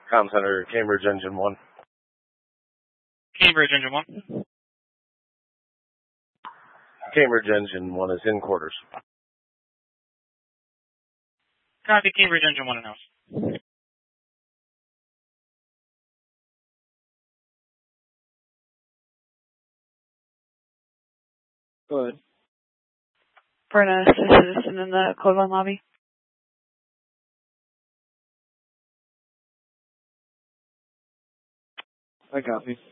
Comm Center, Cambridge Engine 1. Cambridge Engine 1. Cambridge Engine 1 is in quarters. Copy, Cambridge Engine 1 announced. Go ahead. Brenna, citizen in the Cloverland lobby. I copy.